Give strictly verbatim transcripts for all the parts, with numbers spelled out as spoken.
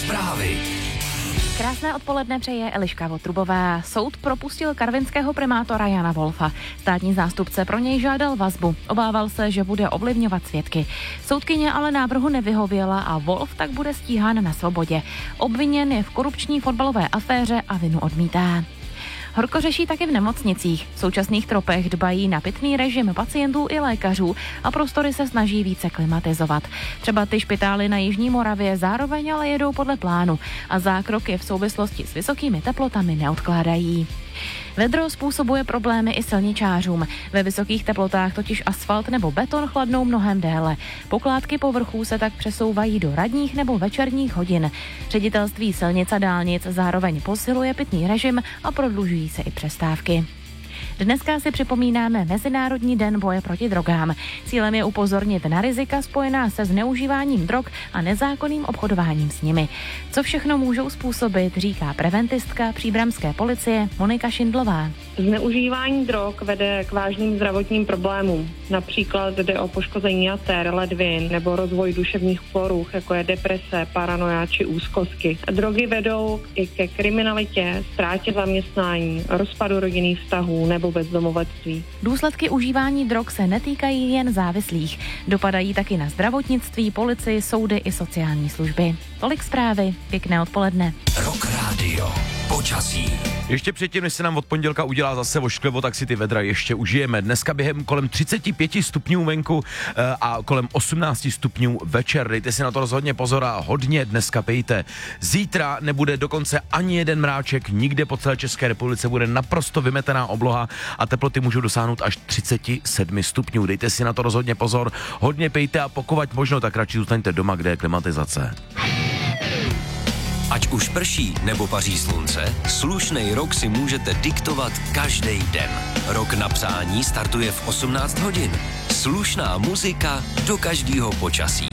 Zprávy. Krásné odpoledne přeje Eliška Votrubová. Soud propustil karvinského primátora Jana Wolfa. Státní zástupce pro něj žádal vazbu. Obával se, že bude ovlivňovat svědky. Soudkyně ale návrhu nevyhověla a Wolf tak bude stíhán na svobodě. Obviněn je v korupční fotbalové aféře a vinu odmítá. Horko řeší taky v nemocnicích. V současných tropech dbají na pitný režim pacientů i lékařů a prostory se snaží více klimatizovat. Třeba ty špitály na Jižní Moravě zároveň ale jedou podle plánu a zákroky v souvislosti s vysokými teplotami neodkládají. Vedro způsobuje problémy i silničářům. Ve vysokých teplotách totiž asfalt nebo beton chladnou mnohem déle. Pokládky povrchů se tak přesouvají do ranních nebo večerních hodin. Ředitelství silnic a dálnic zároveň posiluje pitný režim a prodlužují se i přestávky. Dneska si připomínáme Mezinárodní den boje proti drogám. Cílem je upozornit na rizika spojená se zneužíváním drog a nezákonným obchodováním s nimi. Co všechno můžou způsobit, říká preventistka příbramské policie Monika Šindlová. Zneužívání drog vede k vážným zdravotním problémům. Například jde o poškození jater, ledvin nebo rozvoj duševních poruch, jako je deprese, paranoia či úzkostky. Drogy vedou i ke kriminalitě, ztrátě zaměstnání, rozpadu rodinných vztahů nebo bezdomovectví. Důsledky užívání drog se netýkají jen závislých. Dopadají taky na zdravotnictví, policii, soudy i sociální služby. Tolik zprávy, pěkné odpoledne. Rock Radio. Počasí. Ještě předtím, než se nám od pondělka udělá zase ošklivo, tak si ty vedra ještě užijeme. Dneska během kolem třicet pět stupňů venku a kolem osmnáct stupňů večer. Dejte si na to rozhodně pozor a hodně dneska pejte. Zítra nebude dokonce ani jeden mráček, nikde po celé České republice bude naprosto vymetená obloha a teploty můžou dosáhnout až třicet sedm stupňů. Dejte si na to rozhodně pozor, hodně pejte a pokud možno, tak radši zůstaňte doma, kde je klimatizace. Ať už prší nebo paří slunce, slušnej rok si můžete diktovat každý den. Rok na přání startuje v osmnáct hodin. Slušná muzika do každého počasí.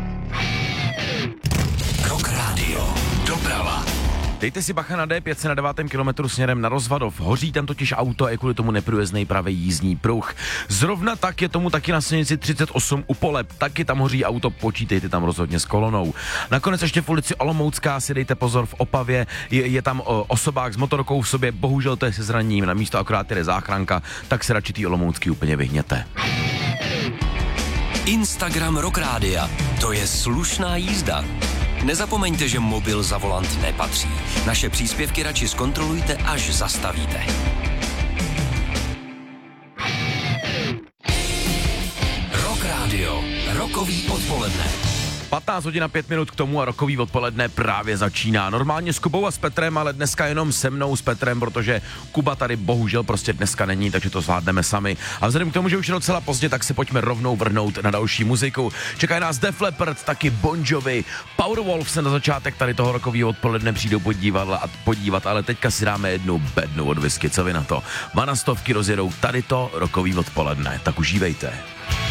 Rock Radio. Doprava. Dejte si bacha na D pět na devátém kilometru směrem na Rozvadov. Hoří tam totiž auto a je kvůli tomu neprůjezdnej pravý jízdní pruh. Zrovna tak je tomu taky na silnici třicet osm u Poleb. Taky tam hoří auto, počítejte tam rozhodně s kolonou. Nakonec ještě v ulici Olomoucká si dejte pozor v Opavě. Je, je tam o, osobák s motorkou v sobě, bohužel to je se zraněním. Na místo akorát jde záchranka, tak se radši tý Olomoucký úplně vyhněte. Instagram Rock Rádia. To je slušná jízda. Nezapomeňte, že mobil za volant nepatří. Naše příspěvky radši zkontrolujte, až zastavíte. Rock Radio. Rokový odpoledne. patnáct hodin a pět minut k tomu a rokový odpoledne právě začíná. Normálně s Kubou a s Petrem, ale dneska jenom se mnou s Petrem, protože Kuba tady bohužel prostě dneska není, takže to zvládneme sami. A vzhledem k tomu, že už je docela pozdě, tak se pojďme rovnou vrhnout na další muziku. Čekají nás Def Leppard, taky Bon Jovi, Powerwolf se na začátek tady toho rokového odpoledne přijdou podívat, a podívat, ale teďka si dáme jednu bednu od whisky, co vy na to? Vanastovky rozjedou tady to rokový odpoledne, tak užívejte.